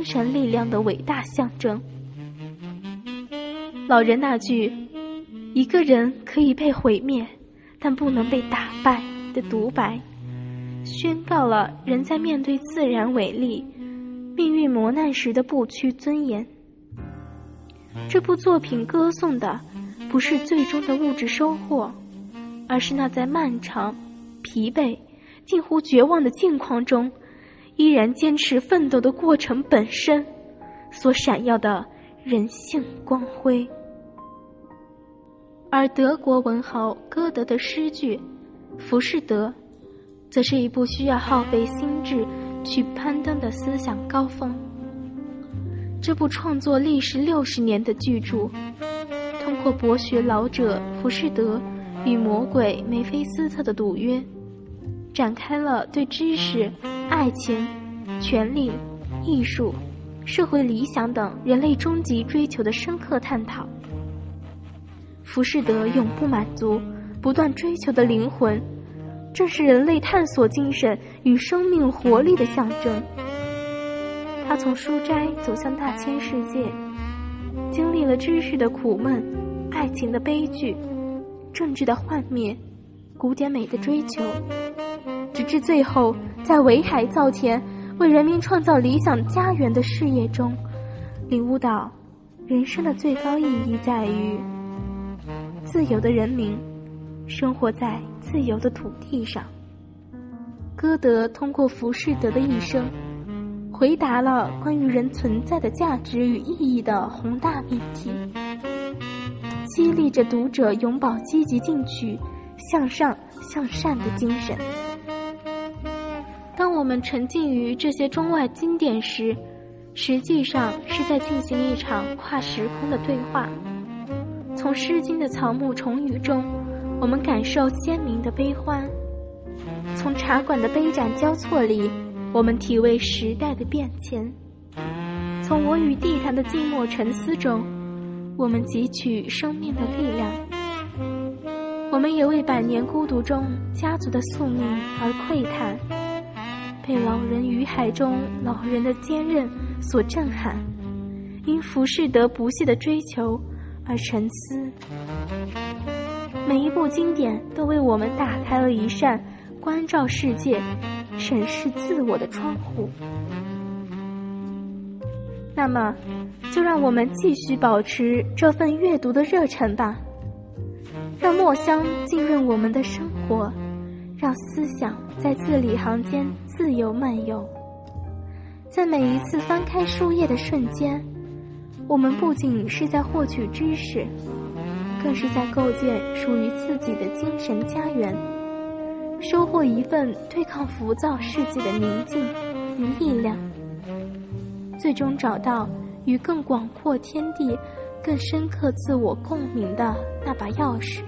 精神力量的伟大象征。老人那句“一个人可以被毁灭，但不能被打败”的独白，宣告了人在面对自然伟力、命运磨难时的不屈尊严。这部作品歌颂的不是最终的物质收获，而是那在漫长、疲惫、近乎绝望的境况中依然坚持奋斗的过程本身所闪耀的人性光辉。而德国文豪歌德的诗句《浮士德》则是一部需要耗费心智去攀登的思想高峰。这部创作历时60年的巨著，通过博学老者浮士德与魔鬼梅菲斯特的赌约，展开了对知识、爱情、权力、艺术、社会理想等人类终极追求的深刻探讨。浮士德永不满足、不断追求的灵魂，正是人类探索精神与生命活力的象征。他从书斋走向大千世界，经历了知识的苦闷、爱情的悲剧、政治的幻灭、古典美的追求，直至最后在围海造田、为人民创造理想家园的事业中，领悟到人生的最高意义在于自由的人民生活在自由的土地上。歌德通过浮士德的一生，回答了关于人存在的价值与意义的宏大命题，激励着读者永葆积极进取、向上向善的精神。当我们沉浸于这些中外经典时，实际上是在进行一场跨时空的对话。从《诗经》的草木虫语中，我们感受鲜明的悲欢；从茶馆的杯盏交错里，我们体味时代的变迁；从我与地坛的静默沉思中，我们汲取生命的力量。我们也为百年孤独中家族的宿命而喟叹，被老人与海中老人的坚韧所震撼，因浮士德不懈的追求而沉思。每一部经典都为我们打开了一扇关照世界、审视自我的窗户。那么，就让我们继续保持这份阅读的热忱吧，让墨香浸润我们的生活，让思想在字里行间自由漫游。在每一次翻开书页的瞬间，我们不仅是在获取知识，更是在构建属于自己的精神家园，收获一份对抗浮躁世界的宁静与力量，最终找到与更广阔天地、更深刻自我共鸣的那把钥匙。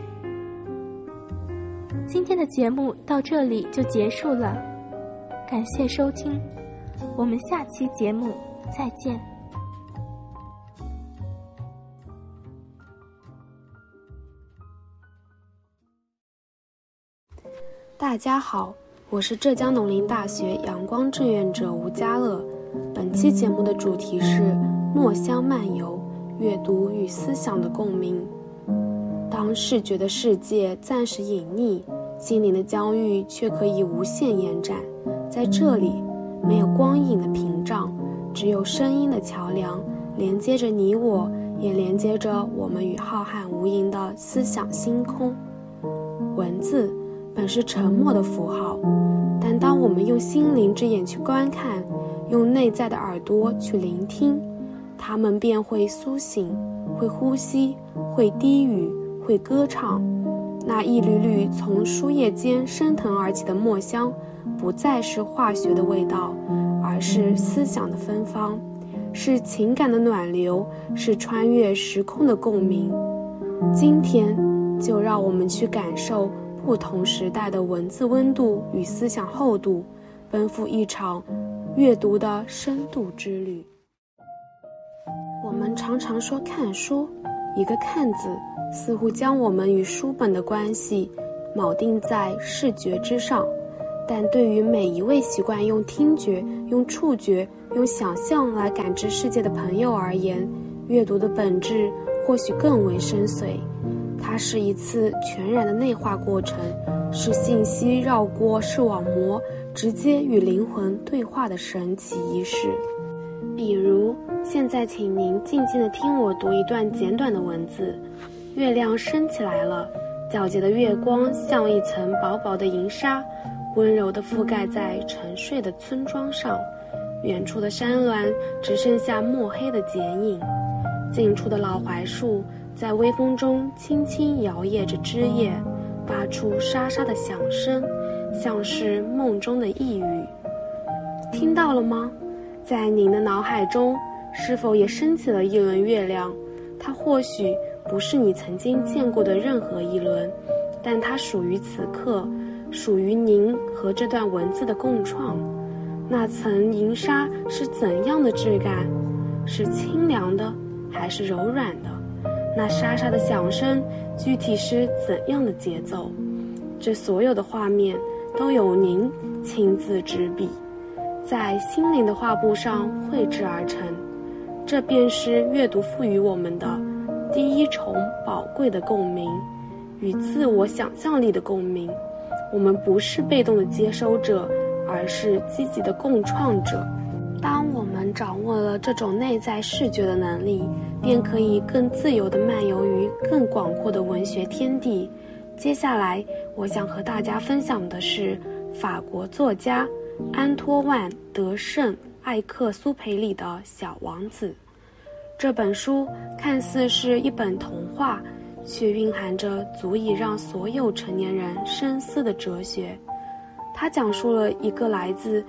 今天的节目到这里就结束了，感谢收听，我们下期节目再见。 大家好，我是浙江农林大学阳光志愿者吴佳乐。本期节目的主题是墨香漫游，阅读与思想的共鸣。当视觉的世界暂时隐匿，心灵的疆域却可以无限延展。在这里，没有光影的屏障，只有声音的桥梁，连接着你我，也连接着我们与浩瀚无垠的思想星空。文字本是沉默的符号，但当我们用心灵之眼去观看，用内在的耳朵去聆听，它们便会苏醒，会呼吸，会低语，会歌唱。那一缕缕从书页间升腾而起的墨香，不再是化学的味道，而是思想的芬芳，是情感的暖流，是穿越时空的共鸣。今天就让我们去感受不同时代的文字温度与思想厚度，奔赴一场阅读的深度之旅。我们常常说看书，一个看字似乎将我们与书本的关系铆定在视觉之上， 但对于每一位习惯用听觉、用触觉、用想象来感知世界的朋友而言，阅读的本质或许更为深邃。它是一次全然的内化过程，是信息绕过视网膜，直接与灵魂对话的神奇仪式。比如，现在请您静静地听我读一段简短的文字。月亮升起来了，皎洁的月光像一层薄薄的银纱，温柔地覆盖在沉睡的村庄上。远处的山峦只剩下墨黑的剪影，近处的老槐树在微风中轻轻摇曳着枝叶，发出沙沙的响声，像是梦中的呓语。听到了吗？在您的脑海中是否也升起了一轮月亮？它或许不是你曾经见过的任何一轮，但它属于此刻，属于您和这段文字的共创。那层银纱是怎样的质感？是清凉的还是柔软的？那沙沙的响声具体是怎样的节奏？这所有的画面都由您亲自执笔，在心灵的画布上绘制而成。这便是阅读赋予我们的第一重宝贵的共鸣，与自我想象力的共鸣。我们不是被动的接收者，而是积极的共创者。当我们掌握了这种内在视觉的能力，便可以更自由地漫游于更广阔的文学天地。接下来，我想和大家分享的是法国作家安托万·德圣艾克苏培里的《小王子》。这本书看似是一本童话，却蕴含着足以让所有成年人深思的哲学。它讲述了一个来自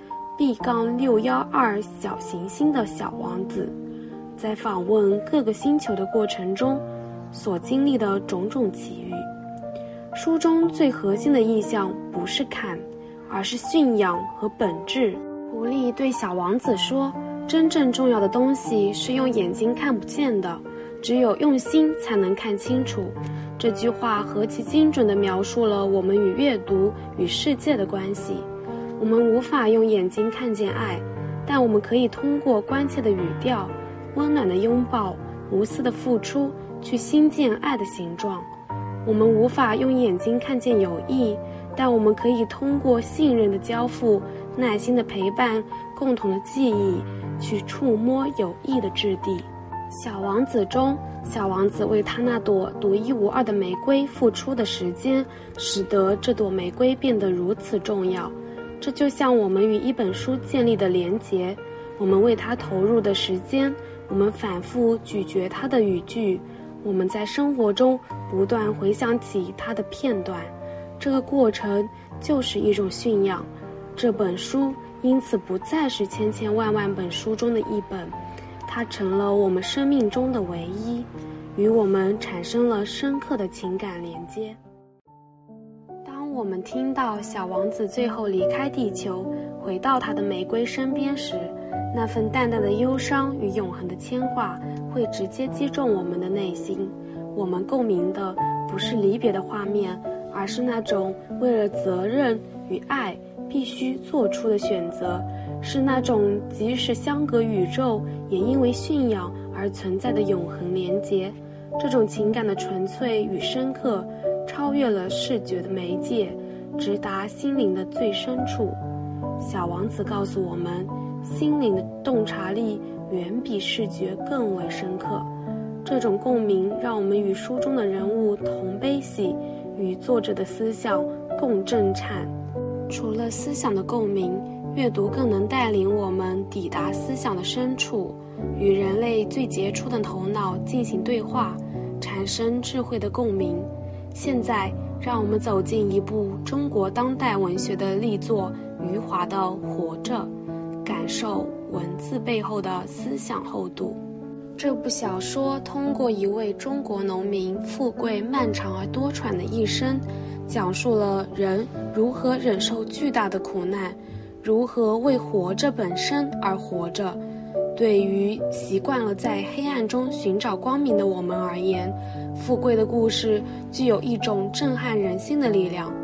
B-612 小行星的小王子，在访问各个星球的过程中所经历的种种奇遇。书中最核心的意象不是看，而是驯养和本质。狐狸对小王子说，真正重要的东西是用眼睛看不见的，只有用心才能看清楚。这句话何其精准地描述了我们与阅读与世界的关系。我们无法用眼睛看见爱，但我们可以通过关切的语调、温暖的拥抱、无私的付出去兴建爱的形状。我们无法用眼睛看见友谊，但我们可以通过信任的交付、耐心的陪伴、共同的记忆去触摸友谊的质地。小王子中，小王子为他那朵独一无二的玫瑰付出的时间，使得这朵玫瑰变得如此重要。这就像我们与一本书建立的连结，我们为它投入的时间，我们反复咀嚼它的语句，我们在生活中不断回想起它的片段。这个过程就是一种驯养。这本书因此不再是千千万万本书中的一本，它成了我们生命中的唯一，与我们产生了深刻的情感连接。当我们听到小王子最后离开地球，回到他的玫瑰身边时，那份淡淡的忧伤与永恒的牵挂会直接击中我们的内心。我们共鸣的不是离别的画面，而是那种为了责任与爱必须做出的选择，是那种即使相隔宇宙，也因为驯养而存在的永恒连结。这种情感的纯粹与深刻，超越了视觉的媒介，直达心灵的最深处。小王子告诉我们，心灵的洞察力远比视觉更为深刻。这种共鸣让我们与书中的人物同悲喜，与作者的思想共振颤。除了思想的共鸣，阅读更能带领我们抵达思想的深处，与人类最杰出的头脑进行对话，产生智慧的共鸣。现在让我们走进一部中国当代文学的力作余华的《活着》，感受文字背后的思想厚度。这部小说通过一位中国农民富贵漫长而多舛的一生，讲述了人如何忍受巨大的苦难，如何为活着本身而活着。对于习惯了在黑暗中寻找光明的我们而言，富贵的故事具有一种震撼人心的力量。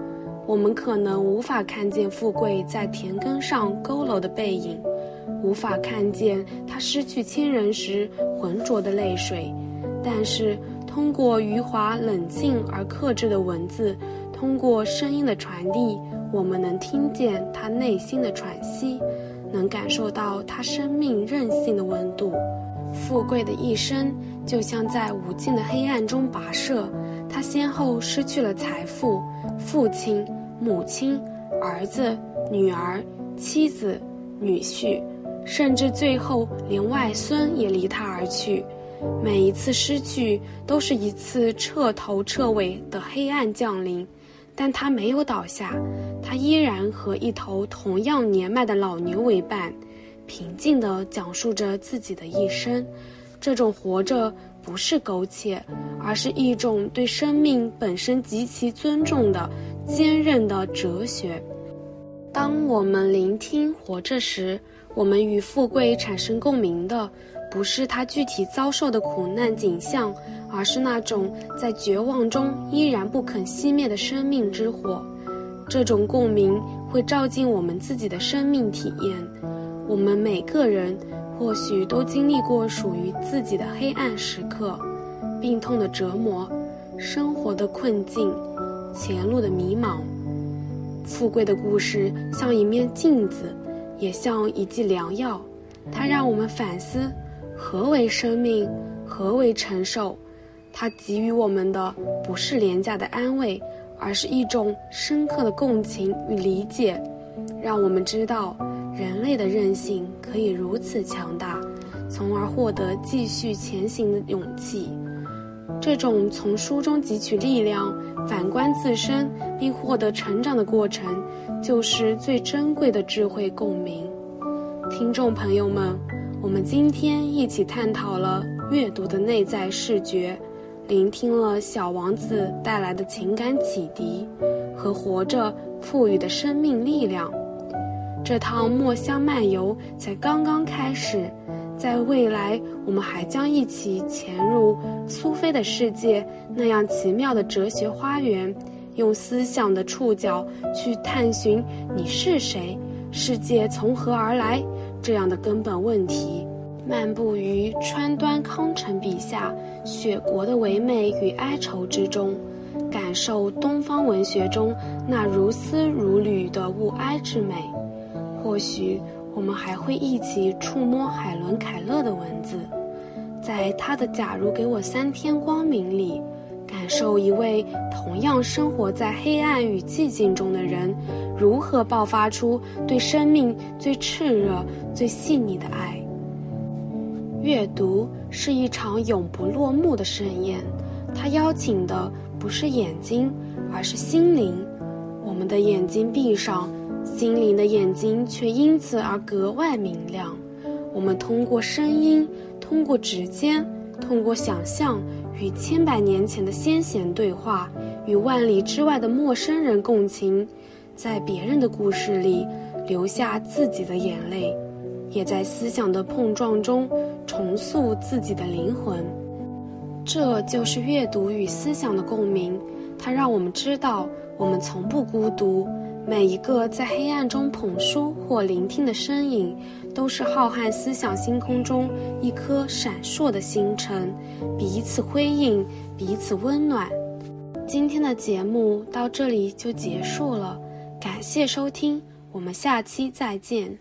我们可能无法看见富贵在田埂上佝偻的背影，无法看见他失去亲人时浑浊的泪水，但是通过余华冷静而克制的文字，通过声音的传递，我们能听见他内心的喘息，能感受到他生命韧性的温度。富贵的一生就像在无尽的黑暗中跋涉，他先后失去了财富、父亲、母亲、儿子、女儿、妻子、女婿，甚至最后连外孙也离他而去。每一次失去都是一次彻头彻尾的黑暗降临，但他没有倒下，他依然和一头同样年迈的老牛为伴，平静地讲述着自己的一生。这种活着不是苟且，而是一种对生命本身极其尊重的坚韧的哲学。当我们聆听活着时，我们与富贵产生共鸣的不是他具体遭受的苦难景象，而是那种在绝望中依然不肯熄灭的生命之火。这种共鸣会照进我们自己的生命体验。我们每个人或许都经历过属于自己的黑暗时刻，病痛的折磨，生活的困境，前路的迷茫。富贵的故事像一面镜子，也像一剂良药，它让我们反思何为生命，何为承受。它给予我们的不是廉价的安慰，而是一种深刻的共情与理解，让我们知道人类的韧性可以如此强大，从而获得继续前行的勇气。这种从书中汲取力量，反观自身并获得成长的过程，就是最珍贵的智慧共鸣。听众朋友们，我们今天一起探讨了阅读的内在视觉，聆听了小王子带来的情感启迪和活着赋予的生命力量。这趟墨香漫游才刚刚开始，在未来我们还将一起潜入苏菲的世界那样奇妙的哲学花园，用思想的触角去探寻你是谁，世界从何而来这样的根本问题。漫步于川端康成笔下雪国的唯美与哀愁之中，感受东方文学中那如丝如缕的物哀之美。或许我们还会一起触摸海伦·凯勒的文字，在他的《假如给我3天光明》里，感受一位同样生活在黑暗与寂静中的人如何爆发出对生命最炽热、最细腻的爱。阅读是一场永不落幕的盛宴，它邀请的不是眼睛，而是心灵。我们的眼睛闭上，心灵的眼睛却因此而格外明亮。我们通过声音，通过指尖，通过想象，与千百年前的先贤对话，与万里之外的陌生人共情，在别人的故事里留下自己的眼泪，也在思想的碰撞中重塑自己的灵魂。这就是阅读与思想的共鸣，它让我们知道我们从不孤独，每一个在黑暗中捧书或聆听的身影，都是浩瀚思想星空中一颗闪烁的星辰，彼此辉映，彼此温暖。今天的节目到这里就结束了，感谢收听，我们下期再见。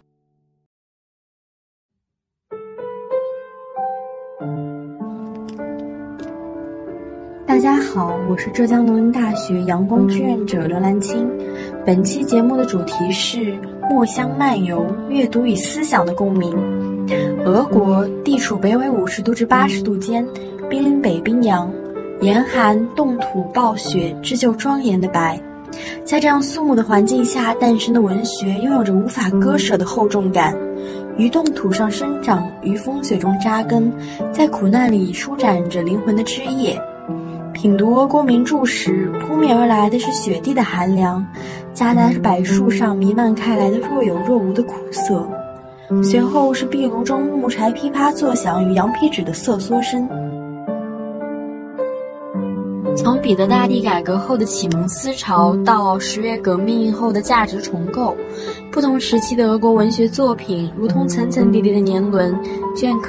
大家好，我是浙江农林大学阳光志愿者刘兰青。本期节目的主题是墨香漫游，阅读与思想的共鸣。俄国地处北纬50度至80度间，濒临北冰洋，严寒冻土暴雪织就庄严的白。在这样肃穆的环境下诞生的文学，拥有着无法割舍的厚重感。于冻土上生长，于风雪中扎根，在苦难里舒展着灵魂的枝叶。品读俄国名著时，扑面而来的是雪地的寒凉，夹杂着柏树上弥漫开来的若有若无的苦涩，随后是壁炉中木柴噼啪作响与羊皮纸的瑟缩声。 从彼得大帝改革后的启蒙思潮到十月革命后的价值重构，不同时期的俄国文学作品如同层层叠叠的年轮，镌刻